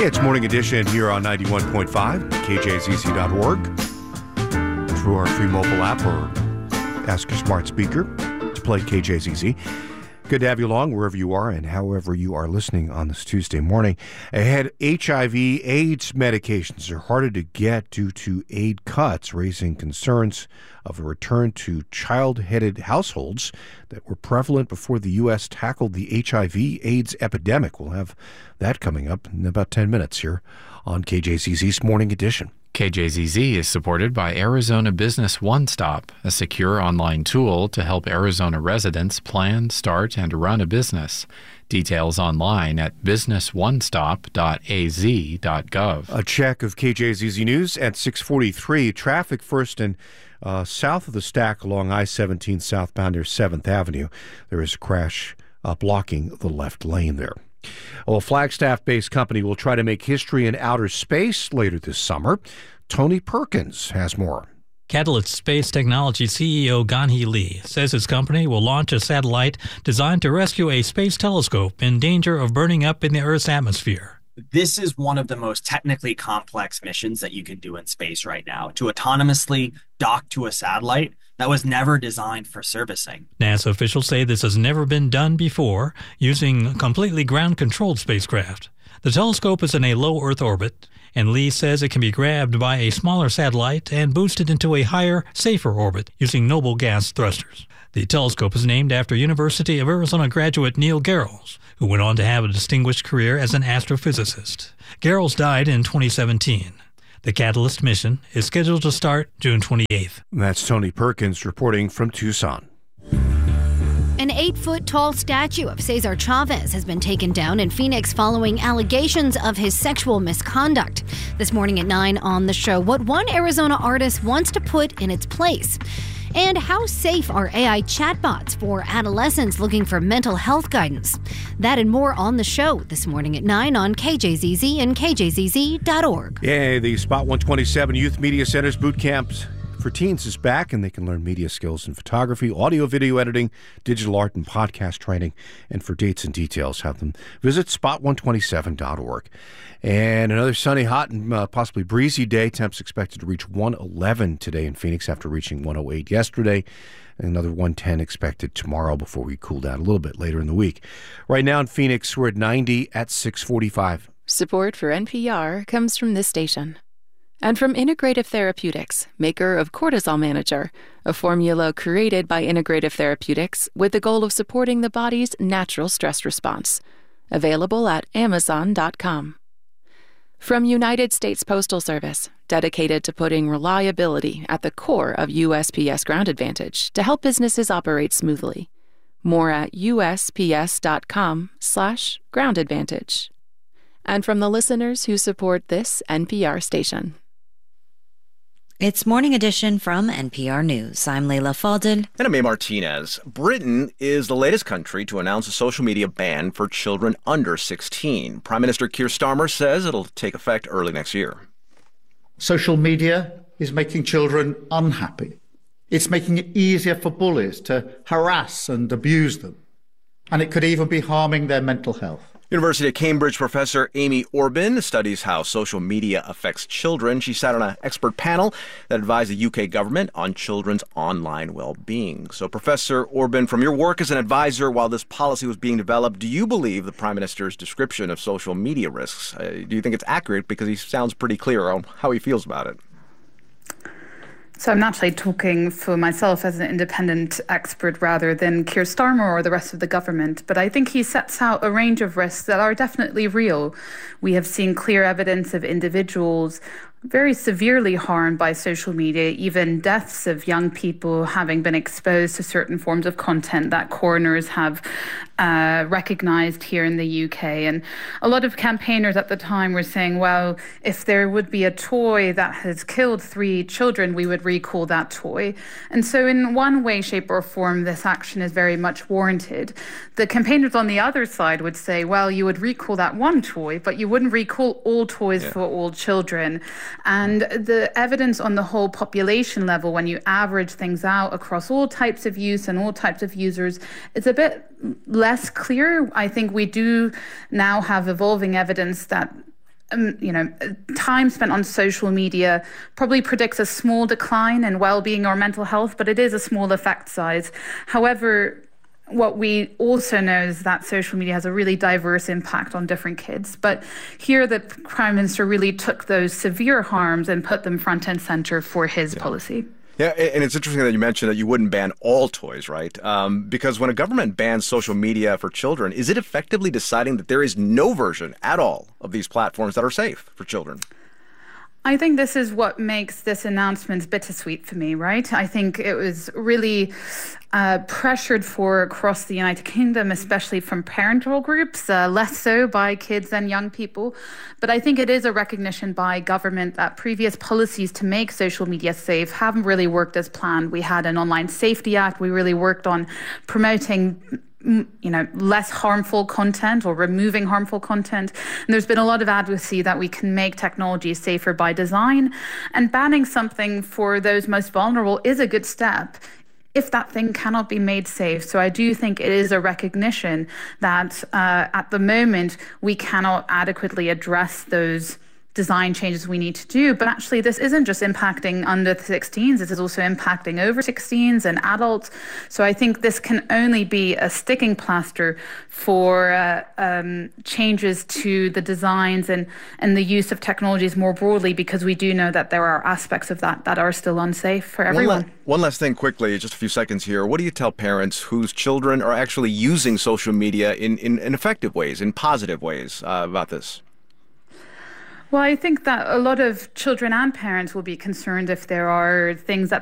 It's Morning Edition here on 91.5, KJZZ.org, through our free mobile app or ask your smart speaker to play KJZZ. Good to have you along wherever you are and however you are listening on this Tuesday morning. Ahead, HIV/AIDS medications are harder to get due to aid cuts, raising concerns of a return to child-headed households that were prevalent before the U.S. tackled the HIV/AIDS epidemic. We'll have that coming up in about 10 minutes here on KJZZ's Morning Edition. KJZZ is supported by Arizona Business One Stop, a secure online tool to help Arizona residents plan, start, and run a business. Details online at businessonestop.az.gov. A check of KJZZ News at 6:43. Traffic first and south of the stack along I-17 southbound near 7th Avenue. There is a crash blocking the left lane there. Well, a Flagstaff-based company will try to make history in outer space later this summer. Tony Perkins has more. Catalyst Space Technology CEO Gan-hee Lee says his company will launch a satellite designed to rescue a space telescope in danger of burning up in the Earth's atmosphere. This is one of the most technically complex missions that you can do in space right now, to autonomously dock to a satellite that was never designed for servicing. NASA officials say this has never been done before using completely ground-controlled spacecraft. The telescope is in a low Earth orbit, and Lee says it can be grabbed by a smaller satellite and boosted into a higher, safer orbit using noble gas thrusters. The telescope is named after University of Arizona graduate Neil Garrels, who went on to have a distinguished career as an astrophysicist. Garrels died in 2017. The Catalyst mission is scheduled to start June 28th. That's Tony Perkins reporting from Tucson. An 8-foot-tall statue of Cesar Chavez has been taken down in Phoenix following allegations of his sexual misconduct. This morning at 9 on the show, what one Arizona artist wants to put in its place. And how safe are AI chatbots for adolescents looking for mental health guidance? That and more on the show this morning at 9 on KJZZ and KJZZ.org. Yay, the Spot 127 Youth Media Center's boot camp for teens is back, and they can learn media skills in photography, audio, video editing, digital art, and podcast training. And for dates and details, have them visit spot127.org. And another sunny, hot, and possibly breezy day. Temps expected to reach 111 today in Phoenix after reaching 108 yesterday. Another 110 expected tomorrow before we cool down a little bit later in the week. Right now in Phoenix, we're at 90 at 6:45. Support for NPR comes from this station. And from Integrative Therapeutics, maker of Cortisol Manager, a formula created by Integrative Therapeutics with the goal of supporting the body's natural stress response. Available at Amazon.com. From United States Postal Service, dedicated to putting reliability at the core of USPS Ground Advantage to help businesses operate smoothly. More at USPS.com/Ground Advantage. And from the listeners who support this NPR station. It's Morning Edition from NPR News. I'm Leila Fadel. And I'm A. Martinez. Britain is the latest country to announce a social media ban for children under 16. Prime Minister Keir Starmer says it'll take effect early next year. Social media is making children unhappy. It's making it easier for bullies to harass and abuse them. And it could even be harming their mental health. University of Cambridge professor Amy Orban studies how social media affects children. She sat on an expert panel that advised the UK government on children's online well-being. So, Professor Orban, from your work as an advisor while this policy was being developed, do you believe the Prime Minister's description of social media risks? Do you think it's accurate? Because he sounds pretty clear on how he feels about it. So I'm naturally talking for myself as an independent expert rather than Keir Starmer or the rest of the government, but I think he sets out a range of risks that are definitely real. We have seen clear evidence of individuals very severely harmed by social media, even deaths of young people having been exposed to certain forms of content that coroners have recognized here in the UK. And a lot of campaigners at the time were saying, well, if there would be a toy that has killed 3 children, we would recall that toy. And so in one way, shape or form, this action is very much warranted. The campaigners on the other side would say, well, you would recall that one toy, but you wouldn't recall all toys for all children. And the evidence on the whole population level, when you average things out across all types of use and all types of users, it's a bit less clear. I think we do now have evolving evidence that time spent on social media probably predicts a small decline in well-being or mental health, but it is a small effect size. However, what we also know is that social media has a really diverse impact on different kids. But here the Prime Minister really took those severe harms and put them front and center for his policy. Yeah, and it's interesting that you mentioned that you wouldn't ban all toys, right? Because when a government bans social media for children, is it effectively deciding that there is no version at all of these platforms that are safe for children? I think this is what makes this announcement bittersweet for me, right? I think it was really pressured for across the United Kingdom, especially from parental groups, less so by kids and young people. But I think it is a recognition by government that previous policies to make social media safe haven't really worked as planned. We had an Online Safety Act. We really worked on promoting less harmful content or removing harmful content. And there's been a lot of advocacy that we can make technology safer by design. And banning something for those most vulnerable is a good step if that thing cannot be made safe. So I do think it is a recognition that at the moment we cannot adequately address those design changes we need to do. But actually, this isn't just impacting under 16s, this is also impacting over 16s and adults. So I think this can only be a sticking plaster for changes to the designs and the use of technologies more broadly, because we do know that there are aspects of that are still unsafe for everyone. One last thing quickly, just a few seconds here. What do you tell parents whose children are actually using social media in effective ways, in positive ways about this? Well, I think that a lot of children and parents will be concerned if there are things that